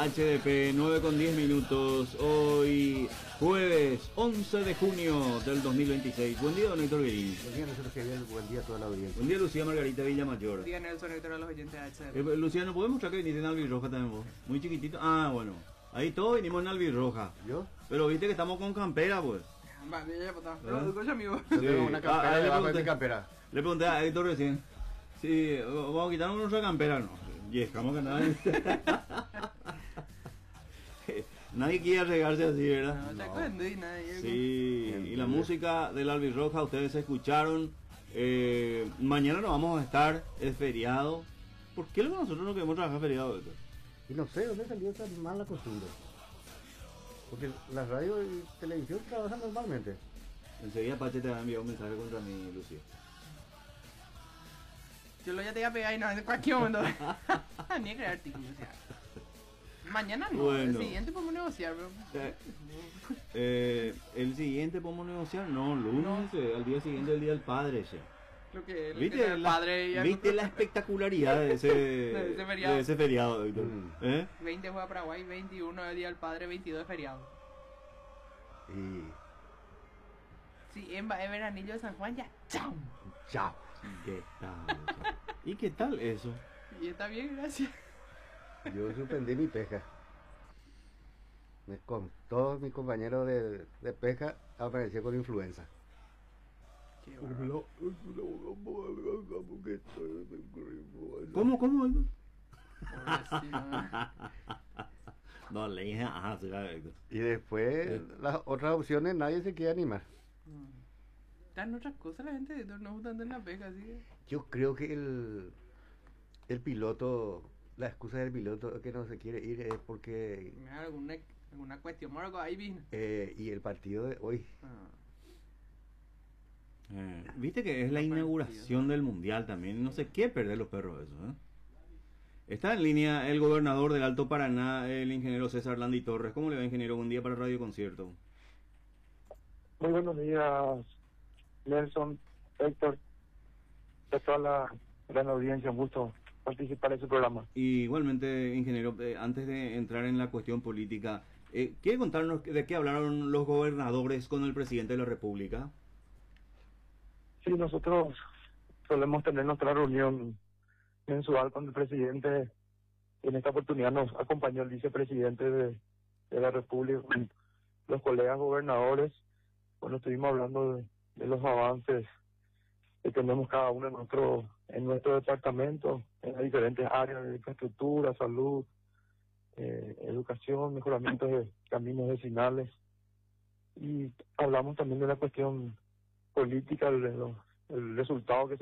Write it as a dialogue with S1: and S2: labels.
S1: HDP 9:10. Hoy jueves 11 de junio del 2026. Buen día, don Héctor Guerín.
S2: Buen día, nosotros que bien, buen día a toda la audiencia.
S1: Buen día, Lucía Margarita Villamayor.
S3: Buen día, Nelson, Héctor, a los oyentes de HDP.
S1: Lucía, ¿no podemos mostrar que viniste en albirroja también vos? Muy chiquitito. Ah, bueno. Ahí todos vinimos en albirroja.
S2: ¿Yo?
S1: Pero viste que estamos con campera, pues.
S3: Va, ya, puta. Pero, amigo.
S2: Yo tengo una campera debajo de mi campera.
S1: Le pregunté a Héctor recién. Sí, vamos a quitarnos nuestra campera, no. Y dejamos que nadie. Nadie quiere arriesgarse así, ¿verdad?
S3: No, te acuerdas y nadie.
S1: Sí, y la música del albirroja ustedes escucharon. Mañana no vamos a estar, es feriado. ¿Por qué luego nosotros no queremos trabajar feriado, Héctor?
S2: Y no sé dónde salió esa mala costumbre. Porque la radio y televisión trabajan normalmente.
S1: Enseguida Pache te va a enviar un mensaje contra mí, Lucía.
S3: Yo lo ya te iba a pegar y no, en cualquier momento. Ni a crear artículos, o sea. Mañana no,
S1: Bueno.
S3: el siguiente podemos negociar, bro.
S1: El siguiente podemos negociar, no, lunes, al día siguiente del Día del Padre, ya.
S3: Lo que
S1: ¿Viste,
S3: el padre y el...
S1: ¿Viste la espectacularidad de ese feriado, Héctor?
S3: 20 juega Paraguay, 21 es Día del Padre, 22 es feriado.
S2: Y
S3: Sí, en Veranillo de San Juan ya, ¡chao!
S2: chao.
S1: ¿Qué tal? ¿Y qué tal eso?
S3: Y está bien, gracias.
S2: Yo suspendí mi pesca. Con todos mis compañeros de pesca apareció con influenza.
S3: Qué bárbaro.
S1: ¿Cómo, Héctor?
S3: Pobrecito.
S1: No, le dije, ajá, será Héctor.
S2: Y después las otras opciones nadie se quiere animar.
S3: Está en otras cosas la gente, no gusta andar en la pesca, así que...
S2: Yo creo que el piloto, la excusa del piloto que no se quiere ir es porque
S3: Me da alguna cuestión, Marco, ahí vino.
S2: y el partido de hoy.
S1: Viste que es la inauguración del mundial también, no sé qué perder los perros eso, ¿eh? Está en línea el gobernador del Alto Paraná, el ingeniero César Landi Torres. ¿Cómo le va, ingeniero? Buen día para Radio Concierto.
S4: Muy buenos días, Nelson, Héctor, a toda la gran audiencia, un gusto participar en su programa.
S1: Y igualmente, ingeniero, antes de entrar en la cuestión política, ¿quiere contarnos de qué hablaron los gobernadores con el presidente de la República?
S4: Sí, nosotros solemos tener nuestra reunión mensual con el presidente. En esta oportunidad nos acompañó el vicepresidente de la República, con los colegas gobernadores. Bueno, estuvimos hablando de los avances que tenemos cada uno en nuestro departamento, en las diferentes áreas de infraestructura, salud, educación, mejoramiento de caminos vecinales. Y hablamos también de la cuestión política, el resultado que